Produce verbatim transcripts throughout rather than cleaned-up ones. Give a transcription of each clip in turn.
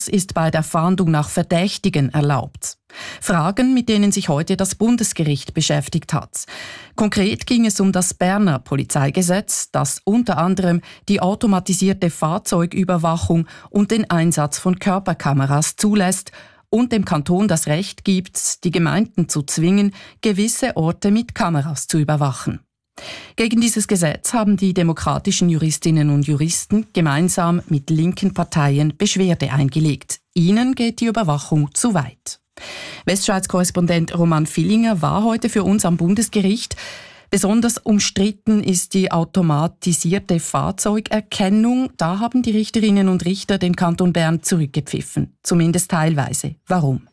ist bei der Fahndung nach Verdächtigen erlaubt. Fragen, mit denen sich heute das Bundesgericht beschäftigt hat. Konkret ging es um das Berner Polizeigesetz, das unter anderem die automatisierte Fahrzeugüberwachung und den Einsatz von Körperkameras zulässt und dem Kanton das Recht gibt, die Gemeinden zu zwingen, gewisse Orte mit Kameras zu überwachen. Gegen dieses Gesetz haben die demokratischen Juristinnen und Juristen gemeinsam mit linken Parteien Beschwerde eingelegt. Ihnen geht die Überwachung zu weit. Westschweiz-Korrespondent Roman Villinger war heute für uns am Bundesgericht. Besonders umstritten ist die automatisierte Fahrzeugerkennung. Da haben die Richterinnen und Richter den Kanton Bern zurückgepfiffen, zumindest teilweise. Warum?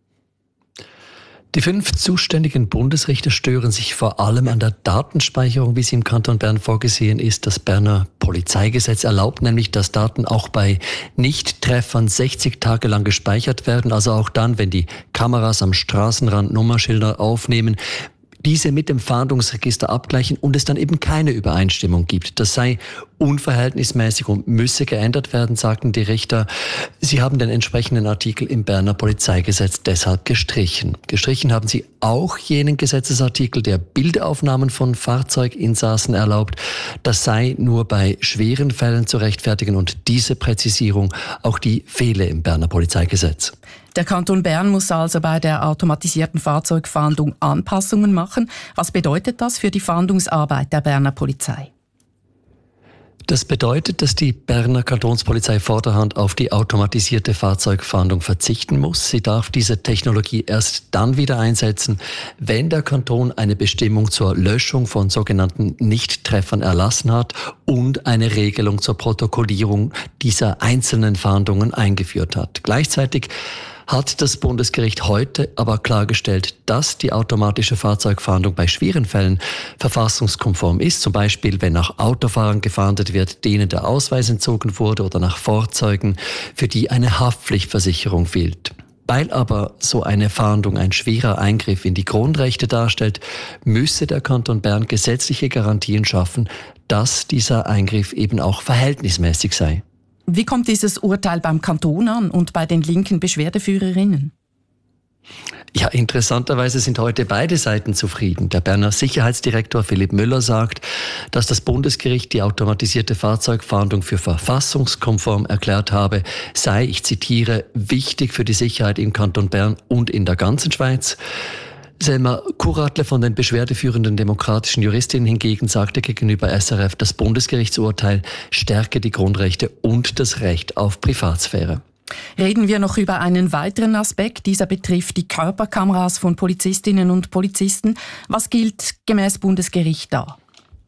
Die fünf zuständigen Bundesrichter stören sich vor allem an der Datenspeicherung, wie sie im Kanton Bern vorgesehen ist. Das Berner Polizeigesetz erlaubt nämlich, dass Daten auch bei Nichttreffern sechzig Tage lang gespeichert werden. Also auch dann, wenn die Kameras am Straßenrand Nummerschilder aufnehmen, diese mit dem Fahndungsregister abgleichen und es dann eben keine Übereinstimmung gibt. Das sei unverhältnismäßig und müsse geändert werden, sagten die Richter. Sie haben den entsprechenden Artikel im Berner Polizeigesetz deshalb gestrichen. Gestrichen haben sie auch jenen Gesetzesartikel, der Bildaufnahmen von Fahrzeuginsassen erlaubt. Das sei nur bei schweren Fällen zu rechtfertigen und diese Präzisierung, auch die fehle im Berner Polizeigesetz. Der Kanton Bern muss also bei der automatisierten Fahrzeugfahndung Anpassungen machen. Was bedeutet das für die Fahndungsarbeit der Berner Polizei? Das bedeutet, dass die Berner Kantonspolizei vorderhand auf die automatisierte Fahrzeugfahndung verzichten muss. Sie darf diese Technologie erst dann wieder einsetzen, wenn der Kanton eine Bestimmung zur Löschung von sogenannten Nichttreffern erlassen hat und eine Regelung zur Protokollierung dieser einzelnen Fahndungen eingeführt hat. Gleichzeitig hat das Bundesgericht heute aber klargestellt, dass die automatische Fahrzeugfahndung bei schweren Fällen verfassungskonform ist. Zum Beispiel, wenn nach Autofahrern gefahndet wird, denen der Ausweis entzogen wurde, oder nach Fahrzeugen, für die eine Haftpflichtversicherung fehlt. Weil aber so eine Fahndung ein schwerer Eingriff in die Grundrechte darstellt, müsse der Kanton Bern gesetzliche Garantien schaffen, dass dieser Eingriff eben auch verhältnismäßig sei. Wie kommt dieses Urteil beim Kanton an und bei den linken Beschwerdeführerinnen? Ja, interessanterweise sind heute beide Seiten zufrieden. Der Berner Sicherheitsdirektor Philipp Müller sagt, dass das Bundesgericht die automatisierte Fahrzeugfahndung für verfassungskonform erklärt habe, sei, ich zitiere, wichtig für die Sicherheit im Kanton Bern und in der ganzen Schweiz. Selma Kuratle von den beschwerdeführenden demokratischen Juristinnen hingegen sagte gegenüber S R F, das Bundesgerichtsurteil stärke die Grundrechte und das Recht auf Privatsphäre. Reden wir noch über einen weiteren Aspekt. Dieser betrifft die Körperkameras von Polizistinnen und Polizisten. Was gilt gemäß Bundesgericht da?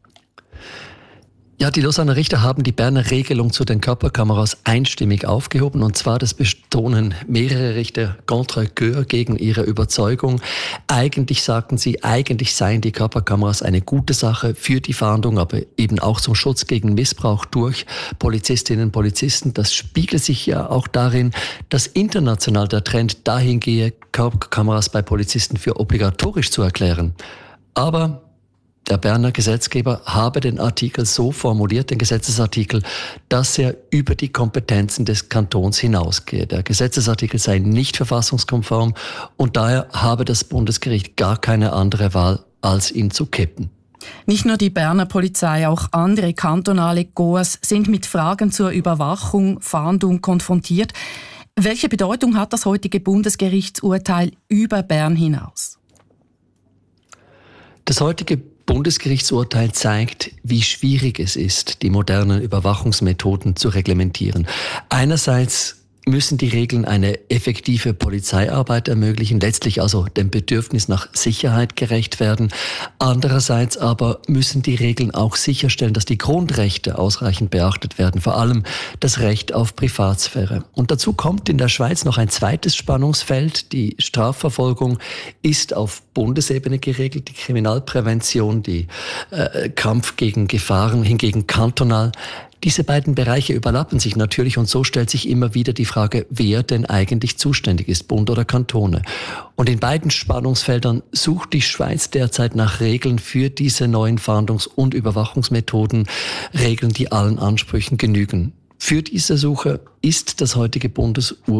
Ja, die Lausanner Richter haben die Berner Regelung zu den Körperkameras einstimmig aufgehoben. Und zwar, das betonen mehrere Richter contre cœur gegen ihre Überzeugung. Eigentlich sagten sie, eigentlich seien die Körperkameras eine gute Sache für die Fahndung, aber eben auch zum Schutz gegen Missbrauch durch Polizistinnen und Polizisten. Das spiegelt sich ja auch darin, dass international der Trend dahin gehe, Körperkameras bei Polizisten für obligatorisch zu erklären. Aber der Berner Gesetzgeber habe den Artikel so formuliert, den Gesetzesartikel, dass er über die Kompetenzen des Kantons hinausgehe. Der Gesetzesartikel sei nicht verfassungskonform und daher habe das Bundesgericht gar keine andere Wahl, als ihn zu kippen. Nicht nur die Berner Polizei, auch andere kantonale G O As sind mit Fragen zur Überwachung, Fahndung konfrontiert. Welche Bedeutung hat das heutige Bundesgerichtsurteil über Bern hinaus? Das heutige Bundesgerichtsurteil zeigt, wie schwierig es ist, die modernen Überwachungsmethoden zu reglementieren. Einerseits müssen die Regeln eine effektive Polizeiarbeit ermöglichen, letztlich also dem Bedürfnis nach Sicherheit gerecht werden. Andererseits aber müssen die Regeln auch sicherstellen, dass die Grundrechte ausreichend beachtet werden, vor allem das Recht auf Privatsphäre. Und dazu kommt in der Schweiz noch ein zweites Spannungsfeld. Die Strafverfolgung ist auf Bundesebene geregelt, die Kriminalprävention, die äh, Kampf gegen Gefahren hingegen kantonal. Diese beiden Bereiche überlappen sich natürlich und so stellt sich immer wieder die Frage, wer denn eigentlich zuständig ist, Bund oder Kantone. Und in beiden Spannungsfeldern sucht die Schweiz derzeit nach Regeln für diese neuen Fahndungs- und Überwachungsmethoden, Regeln, die allen Ansprüchen genügen. für diese Suche ist das heutige Bundesuhr